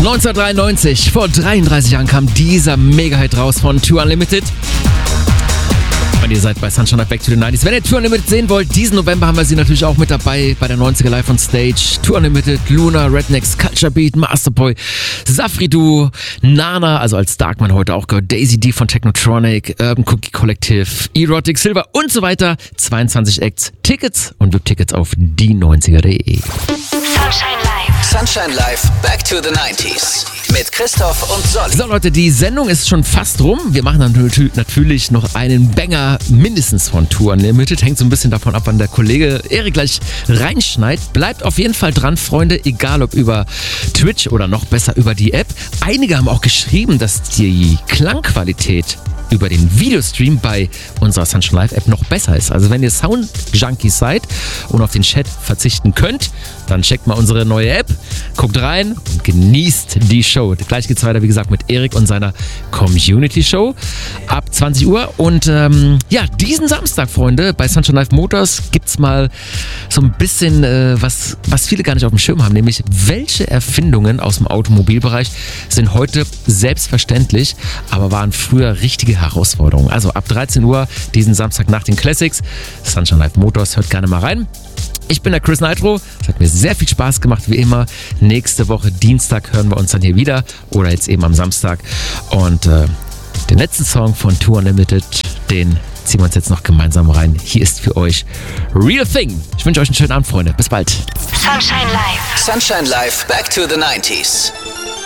1993, vor 33 Jahren kam dieser Mega-Hit raus von Two Unlimited. Und ihr seid bei Sunshine Back to the 90s. Wenn ihr Two Unlimited sehen wollt, diesen November haben wir sie natürlich auch mit dabei bei der 90er Live on Stage. Two Unlimited, Luna, Rednecks, Culture Beat, Masterboy, Safri Duo, Nana, also als Darkman heute auch gehört, Daisy D von Technotronic, Urban Cookie Collective, Erotic Silver und so weiter. 22 Acts, Tickets und VIP-Tickets auf die90er.de. Sunshine Live. Sunshine Live, Back to the 90s. Mit Christoph und Solly. So Leute, die Sendung ist schon fast rum. Wir machen dann natürlich noch einen Banger mindestens von Two Unlimited. Hängt so ein bisschen davon ab, wann der Kollege Erik gleich reinschneit. Bleibt auf jeden Fall dran, Freunde, egal ob über Twitch oder noch besser über die App. Einige haben auch geschrieben, dass die Klangqualität über den Videostream bei unserer Sunshine Live App noch besser ist. Also wenn ihr Sound-Junkies seid und auf den Chat verzichten könnt, dann checkt mal unsere neue App, guckt rein und genießt die Show. Gleich geht's weiter, wie gesagt, mit Erik und seiner Community-Show ab 20 Uhr. Und diesen Samstag, Freunde, bei Sunshine Live Motors gibt's mal so ein bisschen was viele gar nicht auf dem Schirm haben, nämlich welche Erfindungen aus dem Automobilbereich sind heute selbstverständlich, aber waren früher richtige Herausforderungen. Also ab 13 Uhr diesen Samstag nach den Classics, Sunshine Live Motors, hört gerne mal rein. Ich bin der Chris Nitro, es hat mir sehr viel Spaß gemacht, wie immer. Nächste Woche Dienstag hören wir uns dann hier wieder oder jetzt eben am Samstag. Und den letzten Song von Two Unlimited, den ziehen wir uns jetzt noch gemeinsam rein. Hier ist für euch Real Thing. Ich wünsche euch einen schönen Abend, Freunde. Bis bald. Sunshine Live. Sunshine Live, Back to the 90s.